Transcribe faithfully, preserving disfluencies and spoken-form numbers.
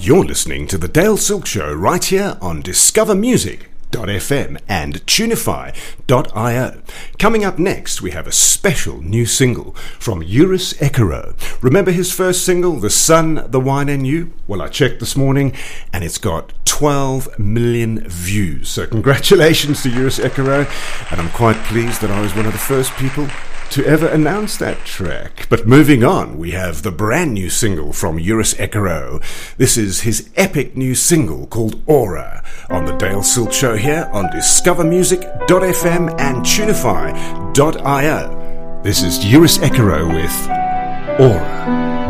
You're listening to The Dale Silk Show right here on Discover Music dot f m and Tunify dot i o. Coming up next, we have a special new single from Eurus Ekero. Remember his first single, The Sun, The Wine and You? Well, I checked this morning and it's got twelve million views. So congratulations to Eurus Ekero, and I'm quite pleased that I was one of the first people to ever announce that track. But moving on, we have the brand new single from Eurus Ekero. This is his epic new single called Aura on the Dale Silk Show here on Discover Music dot f m and Tunify dot i o. This is Eurus Ekero with Aura.